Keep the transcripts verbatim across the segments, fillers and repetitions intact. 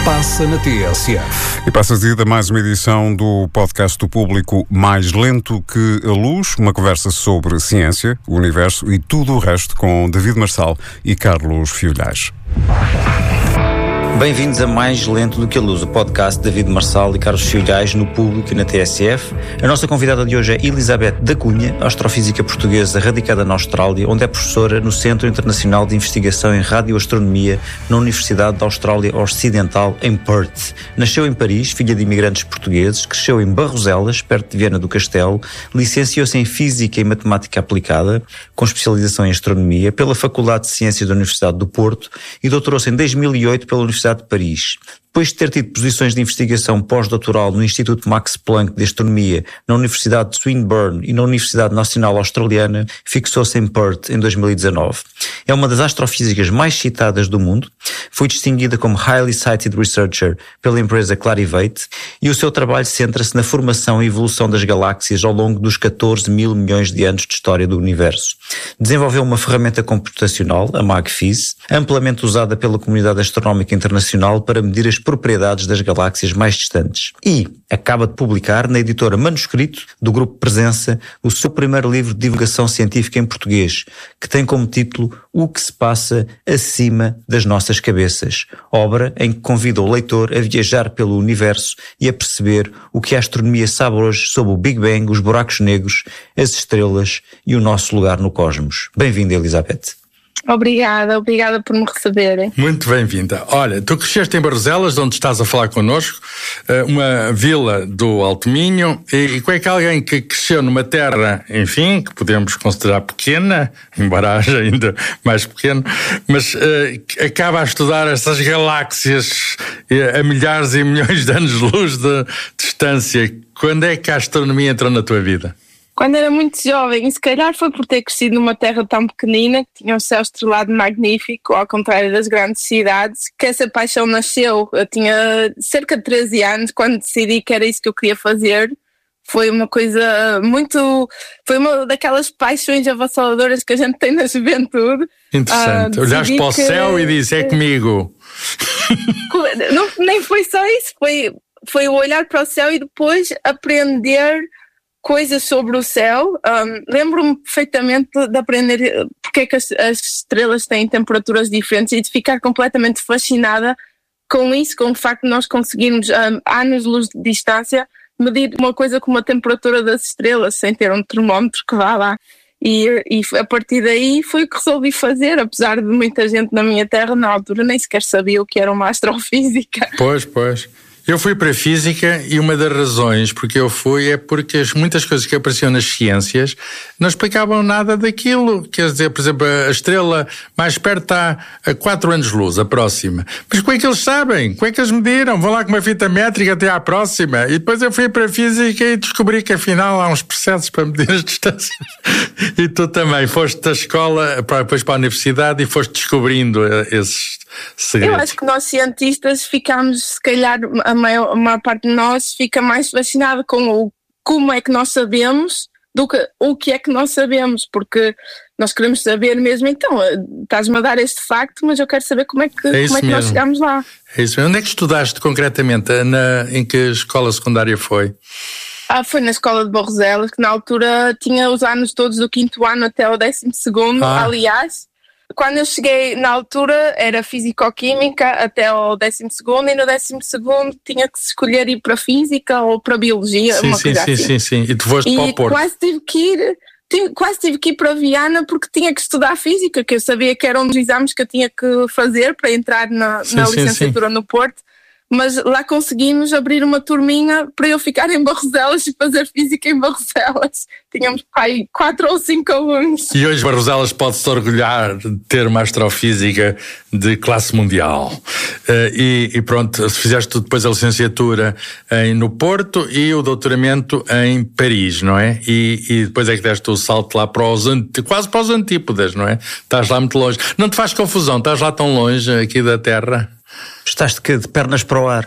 passa na T S F. E passa a seguir a mais uma edição do podcast do Público Mais Lento que a Luz, uma conversa sobre ciência, o universo e tudo o resto com David Marçal e Carlos Fiolhais. Bem-vindos a Mais Lento do que a Luz, o podcast de David Marçal e Carlos Fiolhais no Público e na T S F. A nossa convidada de hoje é Elizabeth da Cunha, astrofísica portuguesa radicada na Austrália, onde é professora no Centro Internacional de Investigação em Radioastronomia na Universidade da Austrália Ocidental, em Perth. Nasceu em Paris, filha de imigrantes portugueses, cresceu em Barroselas, perto de Viana do Castelo, licenciou-se em Física e Matemática Aplicada, com especialização em Astronomia, pela Faculdade de Ciências da Universidade do Porto e doutorou-se em dois mil e oito pela Universidade de Paris. Depois de ter tido posições de investigação pós-doutoral no Instituto Max Planck de Astronomia, na Universidade de Swinburne e na Universidade Nacional Australiana, fixou-se em Perth em dois mil e dezanove. É uma das astrofísicas mais citadas do mundo, foi distinguida como Highly Cited Researcher pela empresa Clarivate e o seu trabalho centra-se na formação e evolução das galáxias ao longo dos catorze mil milhões de anos de história do universo. Desenvolveu uma ferramenta computacional, a MagFIS, amplamente usada pela comunidade astronómica internacional para medir as propriedades das galáxias mais distantes. E acaba de publicar na editora Manuscrito, do Grupo Presença, o seu primeiro livro de divulgação científica em português, que tem como título O que se passa acima das nossas cabeças, obra em que convida o leitor a viajar pelo universo e a perceber o que a astronomia sabe hoje sobre o Big Bang, os buracos negros, as estrelas e o nosso lugar no cosmos. Bem-vinda, Elizabeth. Obrigada, obrigada por me receberem. Muito bem-vinda. Olha, tu cresceste em Barroselas, onde estás a falar connosco, uma vila do Alto Minho, e como é que alguém que cresceu numa terra, enfim, que podemos considerar pequena, embora haja ainda mais pequeno, mas uh, acaba a estudar essas galáxias uh, a milhares e milhões de anos-luz de distância. Quando é que a astronomia entrou na tua vida? Quando era muito jovem, e se calhar foi por ter crescido numa terra tão pequenina, que tinha um céu estrelado magnífico, ao contrário das grandes cidades, que essa paixão nasceu. Eu tinha cerca de treze anos quando decidi que era isso que eu queria fazer. Foi uma coisa muito... Foi uma daquelas paixões avassaladoras que a gente tem na juventude. Interessante. Uh, Olhaste para o que... céu e disse, é comigo. Não, nem foi só isso, foi, foi o olhar para o céu e depois aprender coisas sobre o céu. Um, lembro-me perfeitamente de aprender porque é que as, as estrelas têm temperaturas diferentes e de ficar completamente fascinada com isso, com o facto de nós conseguirmos, um, anos-luz de distância, medir uma coisa como a temperatura das estrelas sem ter um termómetro que vá lá. E, e a partir daí foi o que resolvi fazer, apesar de muita gente na minha terra na altura nem sequer sabia o que era uma astrofísica. Pois, pois. Eu fui para a Física e uma das razões porque eu fui é porque as, muitas coisas que apareciam nas ciências não explicavam nada daquilo. Quer dizer, por exemplo, a estrela mais perto está a quatro anos-luz, a próxima. Mas como é que eles sabem? Como é que eles mediram? Vão lá com uma fita métrica até à próxima. E depois eu fui para a Física e descobri que afinal há uns processos para medir as distâncias. E tu também foste da escola, para, depois para a universidade e foste descobrindo esses segredos. Eu acho que nós cientistas ficamos, se calhar, a maior, a maior parte de nós fica mais fascinada com o como é que nós sabemos do que o que é que nós sabemos, porque nós queremos saber mesmo, então, estás-me a dar este facto, mas eu quero saber como é que, é como é que nós chegamos lá. É isso mesmo. Onde é que estudaste concretamente? Na, em que escola secundária foi? Ah, foi na escola de Barroselas, que na altura tinha os anos todos do quinto ano até o décimo segundo, ah. aliás. Quando eu cheguei na altura era Físico-Química até ao décimo segundo e no décimo segundo tinha que escolher ir para Física ou para Biologia, sim, uma sim, coisa sim, assim. Sim, sim, sim. E tu foste para o Porto. E quase tive que ir, tive, quase tive que ir para Viana porque tinha que estudar Física, que eu sabia que era um dos exames que eu tinha que fazer para entrar na, sim, na sim, licenciatura sim. no Porto. Mas lá conseguimos abrir uma turminha para eu ficar em Barroselas e fazer Física em Barroselas. Tínhamos aí quatro ou cinco alunos. E hoje Barroselas pode-se orgulhar de ter uma astrofísica de classe mundial. Uh, e, e pronto, fizeste depois a licenciatura em, no Porto e o doutoramento em Paris, não é? E, e depois é que deste o salto lá para os, quase para os antípodas, não é? Estás lá muito longe. Não te faz confusão, estás lá tão longe aqui da Terra? Estás de, de pernas para o ar.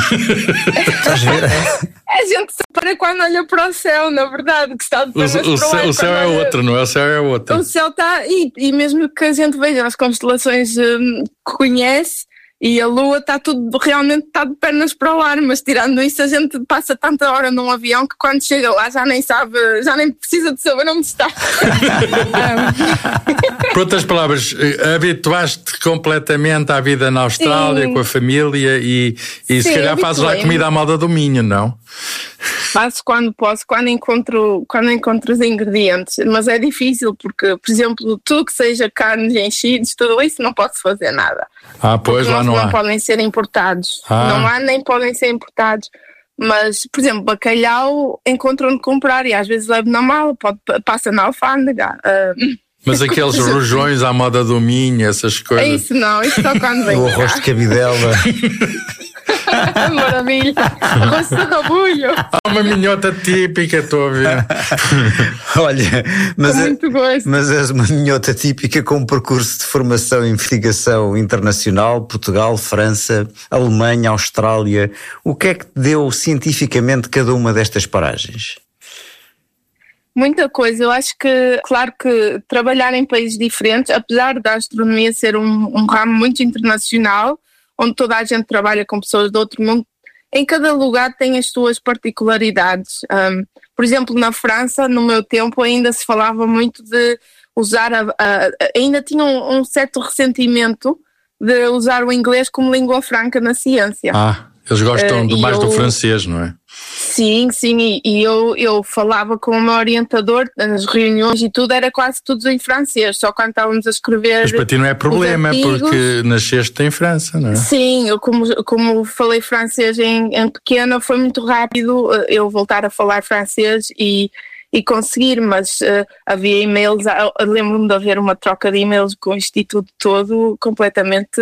Estás a ver? A gente se para quando olha para o céu, na verdade, que está de pernas o, o para o ar. O céu é olha... outro, não é? O céu é outro. O céu está, e, e mesmo que a gente veja as constelações hum, que conhece, e a Lua está tudo, realmente está de pernas para o ar, mas tirando isso a gente passa tanta hora num avião que quando chega lá já nem sabe, já nem precisa de saber onde está. Por outras palavras, habituaste completamente à vida na Austrália, sim, com a família e, e sim, se calhar fazes lá comida à moda do Minho, não? Faço quando posso, quando encontro, quando encontro os ingredientes, mas é difícil porque, por exemplo, tudo que seja carnes, enchidos, tudo isso não posso fazer nada. Ah, pois, lá não, não há. Não podem ser importados. Ah. Não há nem podem ser importados. Mas, por exemplo, bacalhau encontro onde comprar e às vezes levo na mala, pode, passa na alfândega. Uh, Mas aqueles rojões à moda do Minho, essas coisas. É isso não, isso só quando vem. O arroz de cabidela. Maravilha. Arroz de rabulho. Há uma minhota típica, estou a ver. Olha, mas, muito gosto. mas és uma minhota típica com um percurso de formação e investigação internacional, Portugal, França, Alemanha, Austrália. O que é que te deu cientificamente cada uma destas paragens? Muita coisa. Eu acho que, claro que trabalhar em países diferentes, apesar da astronomia ser um, um ramo muito internacional, onde toda a gente trabalha com pessoas do outro mundo, em cada lugar tem as suas particularidades. Um, por exemplo, na França, no meu tempo, ainda se falava muito de usar, a, a, ainda tinha um, um certo ressentimento de usar o inglês como língua franca na ciência. Ah, eles gostam uh, mais eu, do francês, não é? Sim, sim, e, e eu, eu falava com o meu orientador nas reuniões e tudo, era quase tudo em francês, só quando estávamos a escrever. Mas para ti não é problema, porque nasceste em França, não é? Sim, eu como, como falei francês em, em pequena, foi muito rápido eu voltar a falar francês e, e conseguir, mas uh, havia e-mails, lembro-me de haver uma troca de e-mails com o Instituto todo completamente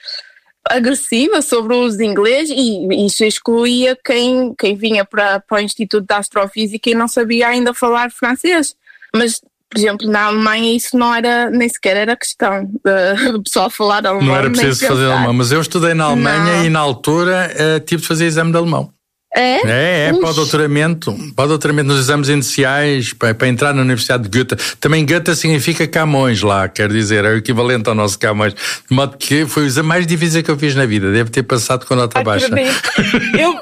agressiva sobre o uso de inglês, e isso excluía quem, quem vinha para, para o Instituto de Astrofísica e não sabia ainda falar francês. Mas, por exemplo, na Alemanha isso não era, nem sequer era questão de pessoal falar alemão. Não era preciso fazer alemão, mas eu estudei na Alemanha não. E na altura uh, tive de fazer exame de alemão. É? É, é para o doutoramento, para o doutoramento nos exames iniciais, para, para entrar na Universidade de Goethe. Também Goethe significa Camões lá, quer dizer, é o equivalente ao nosso Camões. De modo que foi o exame mais difícil que eu fiz na vida, deve ter passado com nota baixa. Eu,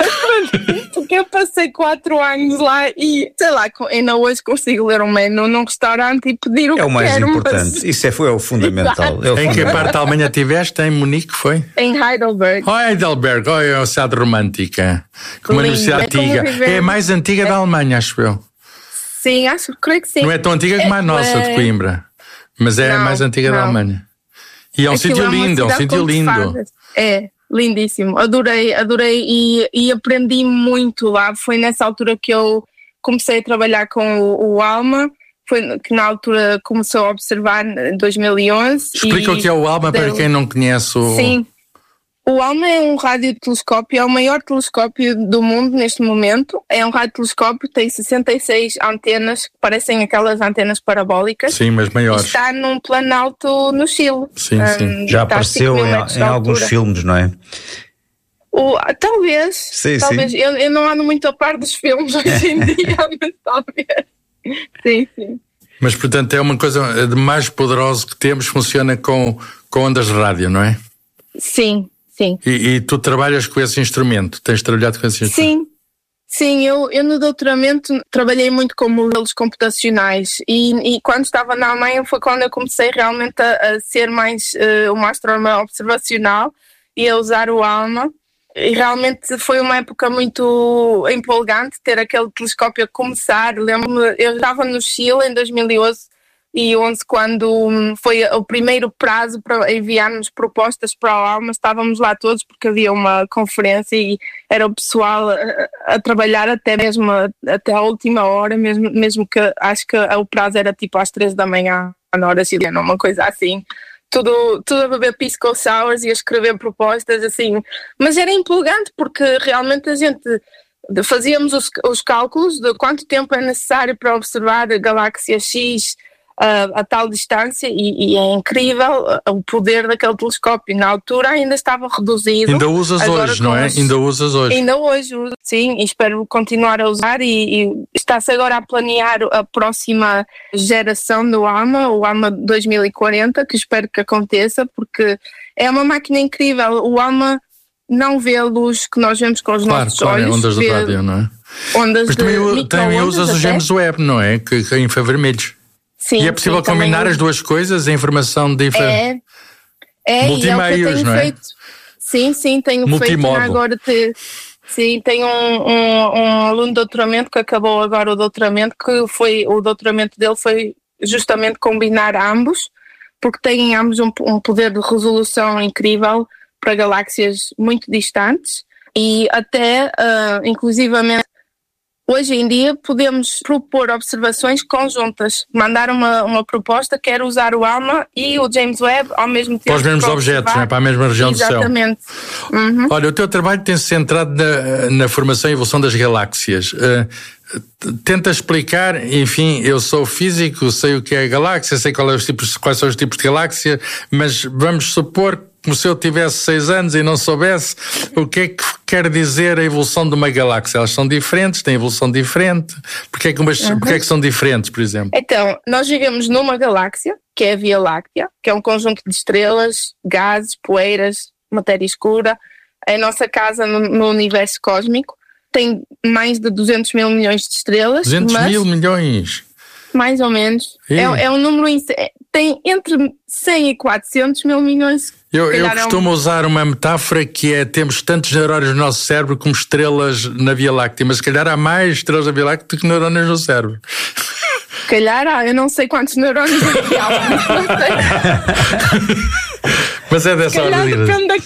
eu, eu passei quatro anos lá e, sei lá, ainda hoje consigo ler um menu num restaurante e pedir o que quero. É o mais quero, importante, mas... isso é, foi, é o fundamental. É o em fundamental. que parte da Alemanha tiveste? Em Munique, foi? Em Heidelberg. Oh, Heidelberg, oh, é uma cidade romântica. Com uma universidade antiga. É a mais antiga é. da Alemanha, acho eu. Sim, acho, creio que sim. Não é tão antiga como a nossa é... de Coimbra, mas é não, a mais antiga não. da Alemanha. E é um sítio lindo, é um sítio lindo. Fadas. É, lindíssimo. Adorei, adorei e, e aprendi muito lá. Foi nessa altura que eu comecei a trabalhar com o, o ALMA. Foi que na altura começou a observar em dois mil e onze. Explica e o que é o ALMA deu... para quem não conhece o... Sim. O ALMA é um radiotelescópio, é o maior telescópio do mundo neste momento. É um radiotelescópio, tem sessenta e seis antenas, que parecem aquelas antenas parabólicas. Sim, mas maiores. Está num planalto no Chile. Sim, sim. Um, Já apareceu em, em alguns filmes, não é? O, talvez. Sim, talvez. sim. Eu, eu não ando muito a par dos filmes hoje em dia, mas talvez. Sim, sim. Mas, portanto, é uma coisa de mais poderosa que temos, funciona com, com ondas de rádio, não é? Sim. Sim. E, e tu trabalhas com esse instrumento? Tens trabalhado com esse instrumento? Sim, sim. Eu, eu no doutoramento trabalhei muito com modelos computacionais e, e quando estava na Alemanha foi quando eu comecei realmente a, a ser mais uh, uma astrónoma observacional e a usar o ALMA. E realmente foi uma época muito empolgante ter aquele telescópio a começar. Lembro-me, eu estava no Chile em dois mil e onze, quando foi o primeiro prazo para enviarmos propostas para o ALMA, estávamos lá todos porque havia uma conferência e era o pessoal a, a trabalhar até mesmo a, até a última hora, mesmo, mesmo que acho que o prazo era tipo às três da manhã na hora chilena, uma coisa assim. Tudo, tudo a beber pisco sours e a escrever propostas assim, mas era empolgante porque realmente a gente fazíamos os, os cálculos de quanto tempo é necessário para observar a galáxia X A, a tal distância e, e é incrível o poder daquele telescópio. Na altura ainda estava reduzido. Ainda usas hoje, não é? Os... Ainda usas hoje. Ainda hoje, sim, e espero continuar a usar e, e está-se agora a planear a próxima geração do ALMA, o ALMA dois mil e quarenta, que espero que aconteça, porque é uma máquina incrível. O ALMA não vê a luz que nós vemos com os claro, nossos claro, olhos. É ondas vê do rádio, não é? Ondas Mas de também, também usas os James Webb, não é? Que, que é infravermelhos. Sim, e é possível sim, combinar também... as duas coisas, a informação de infra... É, é multimeios, e é o que eu tenho não é? feito. Sim, sim, tenho Multimodo. feito agora. Te... Sim, tenho um, um, um aluno de doutoramento que acabou agora o doutoramento, que foi, o doutoramento dele foi justamente combinar ambos, porque têm ambos um, um poder de resolução incrível para galáxias muito distantes e até, uh, inclusivamente, hoje em dia podemos propor observações conjuntas, mandar uma, uma proposta, quer usar o ALMA e o James Webb ao mesmo tempo. Para os mesmos para objetos, não é? Para a mesma região Exatamente. do céu. Uhum. Olha, o teu trabalho tem-se centrado na, na formação e evolução das galáxias. Uh, tenta explicar, enfim, eu sou físico, sei o que é a galáxia, sei qual é os tipos, quais são os tipos de galáxia, mas vamos supor como se eu tivesse seis anos e não soubesse o que é que quer dizer a evolução de uma galáxia. Elas são diferentes, têm evolução diferente. Porquê é que, umas, uhum. porquê é que são diferentes, por exemplo? Então, nós vivemos numa galáxia, que é a Via Láctea, que é um conjunto de estrelas, gases, poeiras, matéria escura. É a nossa casa no, no universo cósmico. Tem mais de duzentos mil milhões de estrelas. duzentos mas... mil milhões? Mais ou menos. É, é um número... Tem entre cem e quatrocentos mil milhões. Eu, eu costumo é um... usar uma metáfora que é: temos tantos neurónios no nosso cérebro como estrelas na Via Láctea, mas se calhar há mais estrelas na Via Láctea do que neurónios no cérebro. Se calhar há, eu não sei quantos neurónios há, mas não sei. Mas é dessa ordem. Se calhar depende da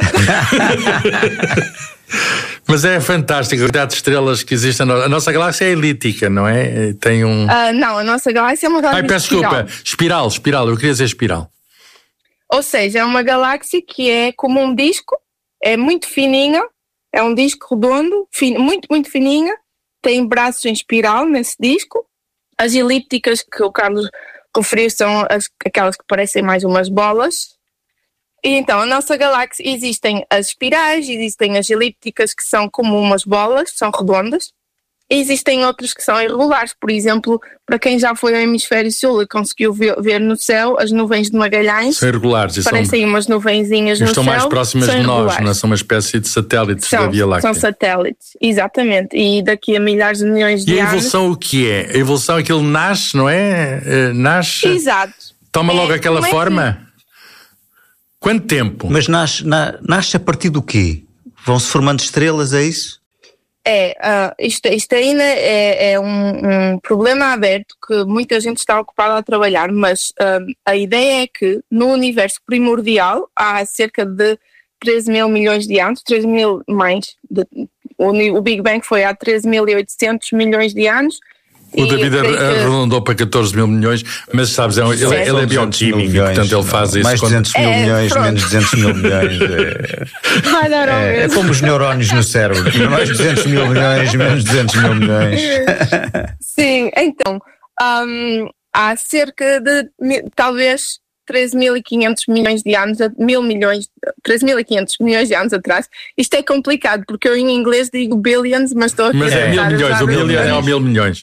cabeça. Mas é fantástico a quantidade de estrelas que existem. A nossa galáxia é elíptica, não é? Tem um... Uh, não, a nossa galáxia é uma galáxia Ai, peço espiral. desculpa. Espiral, espiral. Eu queria dizer espiral. Ou seja, é uma galáxia que é como um disco, é muito fininha, é um disco redondo, fin, muito, muito fininha, tem braços em espiral nesse disco. As elípticas que o Carlos referiu são as, aquelas que parecem mais umas bolas. E então, a nossa galáxia, existem as espirais, existem as elípticas que são como umas bolas, são redondas. E existem outras que são irregulares. Por exemplo, para quem já foi ao hemisfério sul e conseguiu ver, ver no céu, as nuvens de Magalhães são irregulares. Parecem são, umas nuvenzinhas no céu. Estão mais próximas de nós, não é? São uma espécie de satélites são, da Via Láctea. São satélites, exatamente. E daqui a milhares de milhões de anos... E a evolução anos, o que é? A evolução, aquilo nasce, não é? Nasce... Exato. Toma é, logo aquela é forma? Que... Quanto tempo? Mas nasce, na, nasce a partir do quê? Vão-se formando estrelas, é isso? É, uh, isto, isto ainda é, é um, um problema aberto que muita gente está ocupada a trabalhar, mas uh, a ideia é que no universo primordial há cerca de treze mil milhões de anos, treze mil mais, de, o, o Big Bang foi há treze mil e oitocentos milhões de anos. O David arredondou para catorze mil milhões, mas sabes, é um, ele, ele é bioquímico, portanto ele faz não, isso. Mais duzentos mil é, milhões, pronto. menos duzentos mil milhões. É, Vai dar ao é, é como os neurónios no cérebro. Mais duzentos mil milhões, menos duzentos mil milhões. Sim, então, um, há cerca de, talvez, treze mil e quinhentos milhões de anos, mil milhões, treze mil e quinhentos milhões de anos atrás. Isto é complicado, porque eu em inglês digo billions, mas estou a Mas é mil milhões, o bilhão é o mil milhões.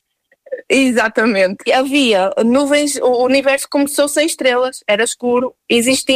Exatamente. Havia nuvens, o universo começou sem estrelas, era escuro, existia